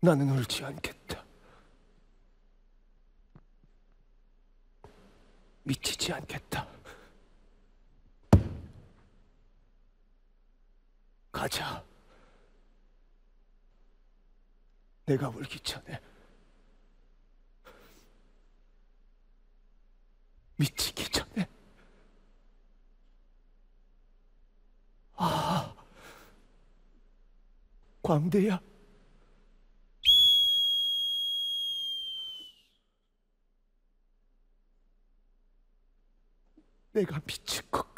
나는 울지 않겠다. 미치지 않겠다. 가자. 내가 울기 전에. 미치기 전에. 아, 광대야. 내가 미칠 것